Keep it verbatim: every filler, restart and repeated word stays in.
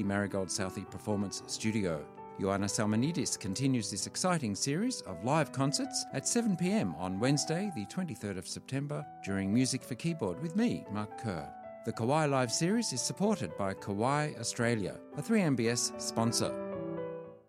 Marigold Southey Performance Studio. Ioanna Salmonidis continues this exciting series of live concerts at seven p m on Wednesday, the twenty-third of September, during Music for Keyboard with me, Mark Kerr. The Kawai Live series is supported by Kawai Australia, a three M B S sponsor.